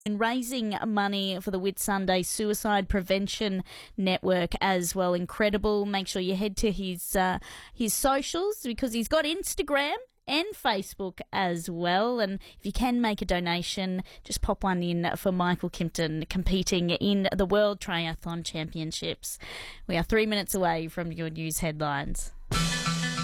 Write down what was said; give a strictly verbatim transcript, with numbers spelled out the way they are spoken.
And raising money for the Whitsunday Suicide Prevention Network as well. Incredible. Make sure you head to his uh, his socials because he's got Instagram and Facebook as well. And if you can make a donation, just pop one in for Michael Kimpton competing in the World Triathlon Championships. We are three minutes away from your news headlines.